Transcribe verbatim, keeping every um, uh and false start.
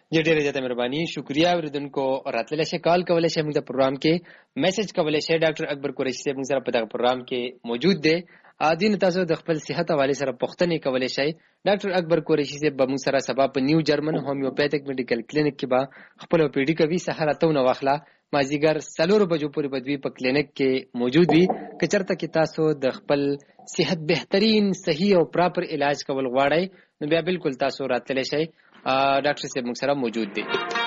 جی ډیره زیاته مهرباني. شکریہ اوریدونکو راتللی شئ کال کولی شئ موږ ته پروګرام کې میسج کولی شئ. ډاکټر اکبر قریشي صاحب موږ سره په دغه پروګرام کې موجود دی. دین تاسو د خپل صحت حواله سره پوښتنې کولی شئ. ډاکټر اکبر قریشي صاحب به موږ سره سبا په نیو جرمن هومیوپیتھک میډیکل کلینیک کې به خپل پیډي کوي. سهار اته نه واخله مازیګر څلور بجو پورې به دوی په کلینیک کې موجود وي. که چېرته کې تاسو د خپل صحت بهترین صحیح او پراپر علاج کول غواړئ نو بیا بالکل تاسو راتللی شئ. ډاکټر صاحب موږ سره موجود دی.